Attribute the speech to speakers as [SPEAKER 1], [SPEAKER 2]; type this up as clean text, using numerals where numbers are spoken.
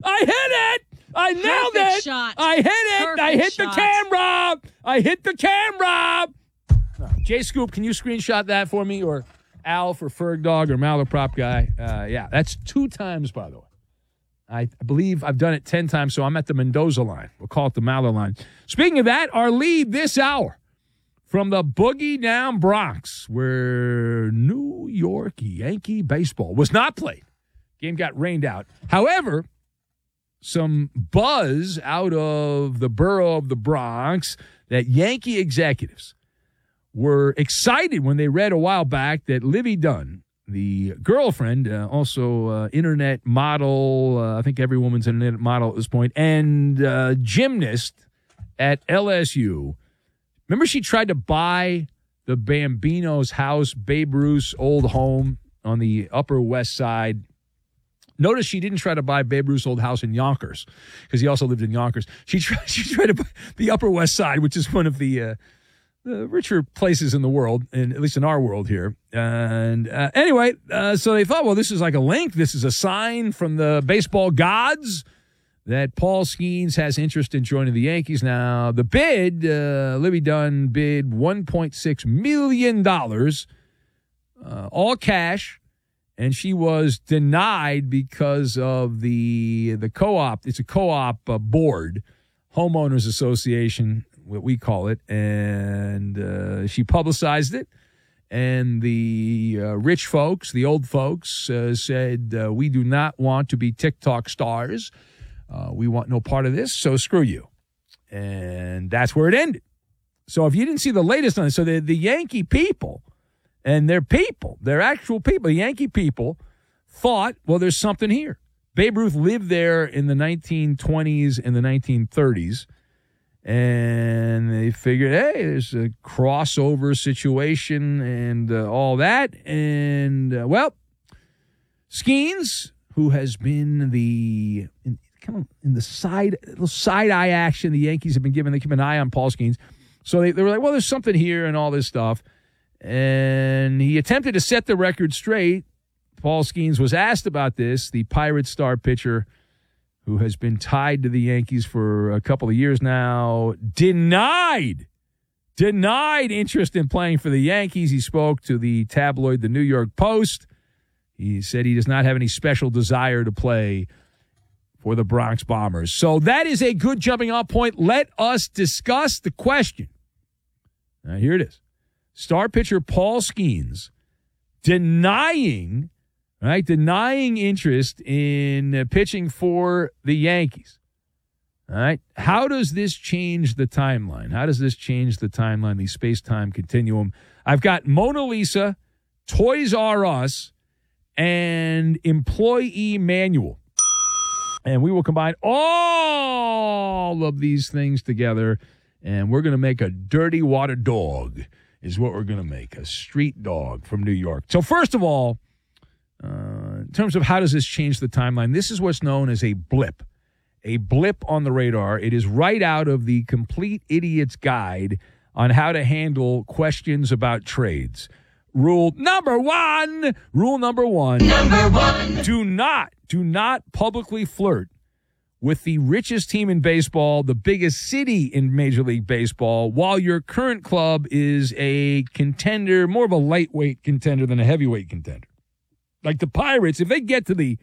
[SPEAKER 1] I hit it. I nailed
[SPEAKER 2] Perfect
[SPEAKER 1] it.
[SPEAKER 2] shot.
[SPEAKER 1] I hit it.
[SPEAKER 2] Perfect
[SPEAKER 1] I hit
[SPEAKER 2] shot.
[SPEAKER 1] the camera. I hit the camera. Jay Scoop, can you screenshot that for me? Or Al for Ferg Dog or Malaprop Guy? Yeah, that's 2 times, by the way. I believe I've done it 10 times, so I'm at the Mendoza line. We'll call it the Maller line. Speaking of that, our lead this hour from the Boogie Down Bronx, where New York Yankee baseball was not played. Game got rained out. However, some buzz out of the borough of the Bronx that Yankee executives were excited when they read a while back that Livy Dunn, the girlfriend, also internet model, I think every woman's an internet model at this point, and gymnast at LSU. Remember she tried to buy the Bambino's house, Babe Ruth's old home on the Upper West Side. Notice she didn't try to buy Babe Ruth's old house in Yonkers because he also lived in Yonkers. She tried to buy the Upper West Side, which is one of the richer places in the world, and at least in our world here. And anyway, so they thought, well, this is like a link. This is a sign from the baseball gods that Paul Skeens has interest in joining the Yankees. Now, the bid, Livy Dunn bid $1.6 million, all cash, and she was denied because of the co-op. It's a co-op board, homeowners association, what we call it, and she publicized it, and the rich folks, the old folks, said, we do not want to be TikTok stars. We want no part of this, so screw you. And that's where it ended. So if you didn't see the latest on it, so the Yankee people, and their actual people, the Yankee people, thought, well, there's something here. Babe Ruth lived there in the 1920s and the 1930s, and they figured, hey, there's a crossover situation and all that. And, well, Skeens, who has been in the side eye action the Yankees have been giving, they keep an eye on Paul Skeens. So they were like, well, there's something here and all this stuff. And he attempted to set the record straight. Paul Skeens was asked about this, the Pirates star pitcher who has been tied to the Yankees for a couple of years now, denied interest in playing for the Yankees. He spoke to the tabloid The New York Post. He said he does not have any special desire to play for the Bronx Bombers. So that is a good jumping off point. Let us discuss the question. Now, here it is. Star pitcher Paul Skeens denying interest in pitching for the Yankees. All right. How does this change the timeline? How does this change the timeline, the space-time continuum? I've got Mona Lisa, Toys R Us, and Employee Manual. And we will combine all of these things together, and we're going to make a dirty water dog is what we're going to make, a street dog from New York. So first of all, in terms of how does this change the timeline, this is what's known as a blip on the radar. It is right out of the Complete Idiot's Guide on how to handle questions about trades. Rule number one. Do not publicly flirt with the richest team in baseball, the biggest city in Major League Baseball, while your current club is a contender, more of a lightweight contender than a heavyweight contender. Like the Pirates, if they get to the